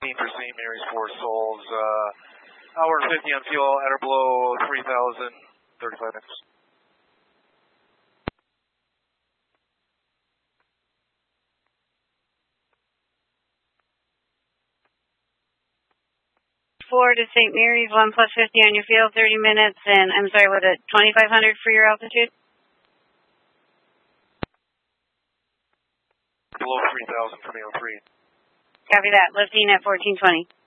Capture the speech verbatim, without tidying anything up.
fifteen for Saint Mary's, four Souls. Uh, hour fifty on fuel, at or below three thousand, thirty-five minutes. Four to Saint Mary's, one plus fifty on your field, thirty minutes, and I'm sorry, what, at twenty-five hundred for your altitude? Below three thousand for me on three. Copy that. Lifting at fourteen twenty.